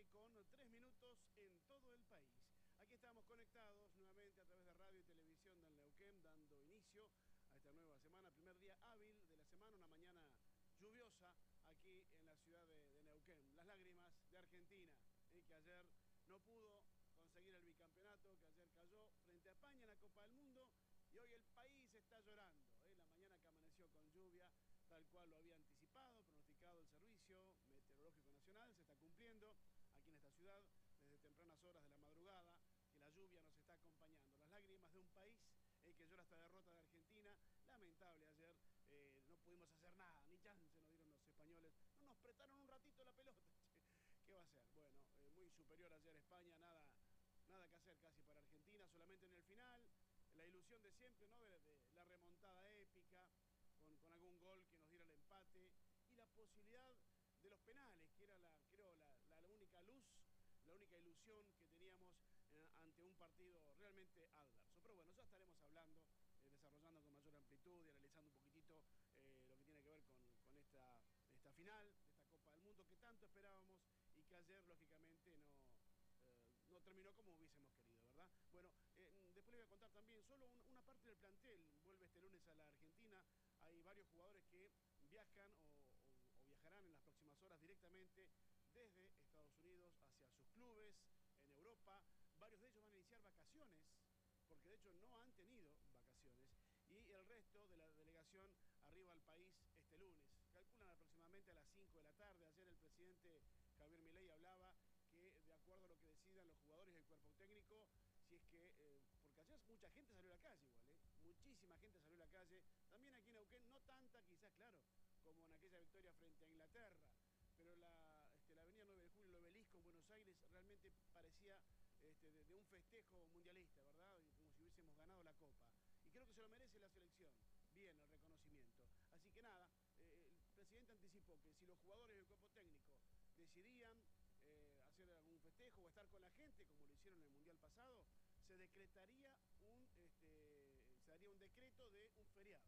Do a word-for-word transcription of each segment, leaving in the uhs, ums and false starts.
siete con tres minutos en todo el país. Aquí estamos conectados nuevamente a través de radio y televisión del Neuquén, dando inicio a esta nueva semana, primer día hábil de la semana, una mañana lluviosa aquí en la ciudad de, de Neuquén. Las lágrimas de Argentina, ¿eh? que ayer no pudo conseguir el bicampeonato, que ayer cayó frente a España en la Copa del Mundo, y hoy el país está llorando, ¿eh? La mañana que amaneció con lluvia, tal cual lo había anticipado, pronosticado el Servicio Meteorológico Nacional, se está cumpliendo aquí en esta ciudad desde tempranas horas de la madrugada, que la lluvia nos está acompañando. Las lágrimas de un país eh, que llora esta derrota de Argentina. Lamentable ayer, eh, no pudimos hacer nada, ni chance nos dieron los españoles. No nos prestaron un ratito la pelota. ¿Qué va a ser? Bueno, eh, muy superior ayer España, nada, nada que hacer casi para Argentina, solamente en el final, la ilusión de siempre, ¿no? De, de la remontada épica, con, con algún gol que nos diera el empate, y la posibilidad de los penales, que era la, creo, la, la, la única luz, la única ilusión que teníamos eh, ante un partido realmente adverso. Pero bueno, ya estaremos hablando, eh, desarrollando con mayor amplitud y analizando un poquitito eh, lo que tiene que ver con, con esta, esta final, de esta Copa del Mundo que tanto esperábamos y que ayer, lógicamente, no... Eh, no terminó como hubiésemos querido, ¿verdad? Bueno, eh, después les voy a contar también, solo un, una parte del plantel vuelve este lunes a la Argentina. Hay varios jugadores que viajan o, o, o viajarán en las próximas horas directamente desde Estados Unidos hacia sus clubes en Europa. Varios de ellos van a iniciar vacaciones, porque de hecho no han tenido vacaciones, y el resto de la delegación arriba al país este lunes. Calculan aproximadamente a las cinco de la tarde. Ayer el presidente Javier Milei hablaba que de acuerdo a lo que decidan los jugadores y el cuerpo técnico, si es que, eh, porque ayer mucha gente salió a la calle igual, ¿eh? muchísima gente salió a la calle, también aquí en Neuquén, no tanta quizás, claro, como en aquella victoria frente a Inglaterra, pero la, este, la avenida nueve de julio, el Obelisco en Buenos Aires, realmente parecía este, de, de un festejo mundialista, ¿verdad? Como si hubiésemos ganado la Copa. Y creo que se lo merece la selección. Bien, el reconocimiento. Así que nada, eh, el presidente anticipó que si los jugadores del cuerpo técnico decidían eh, hacer algún festejo o estar con la gente, como lo hicieron en el Mundial pasado, se decretaría un, este, se daría un decreto de un feriado.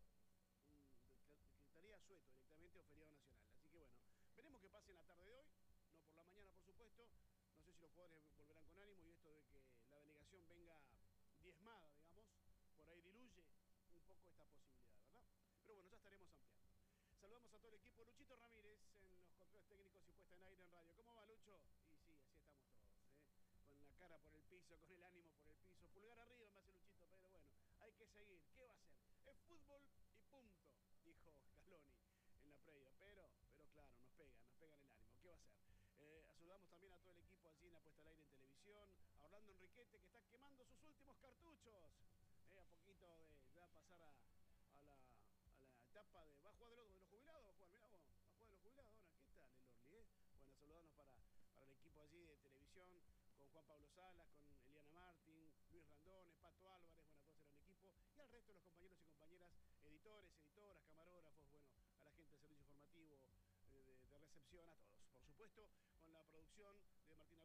Un, decretaría asueto directamente o feriado nacional. Así que bueno, veremos qué pasa en la tarde de hoy, no por la mañana por supuesto. No sé si los jugadores volverán con ánimo, y esto de que la delegación venga diezmada, digamos, por ahí diluye un poco esta posibilidad, ¿verdad? Pero bueno, ya estaremos ampliando. Saludamos a todo el equipo. Luchito Ramírez en los controles técnicos y puesta en aire en radio. ¿Cómo va, Lucho? Y sí, así estamos todos, ¿eh? Con la cara por el piso, con el ánimo por el piso. Pulgar arriba me hace Luchito, pero bueno, hay que seguir. ¿Qué va a hacer? Es fútbol y punto, dijo Scaloni en la previa. Pero, pero claro, nos pegan, nos pegan el ánimo. ¿Qué va a hacer? Eh, saludamos también a todo el equipo allí en la puesta al aire en televisión. A Orlando Enriquete, que está quemando sus últimos cartuchos. Eh, a poquito de ya pasar a, a la... a la etapa de... ¿Va a jugar de los, de los jubilados? ¿Va a jugar? Mirá vos, ¿va a jugar de los jubilados ahora? ¿Qué tal el Orly, eh? Bueno, saludarnos para, para el equipo allí de televisión, con Juan Pablo Salas, con Eliana Martín, Luis Randones, Pato Álvarez, bueno, todos eran el equipo, y al resto de los compañeros y compañeras, editores, editoras, camarógrafos, bueno, a la gente del servicio informativo, de, de, de recepción, a todos. Por supuesto, con la producción de Martín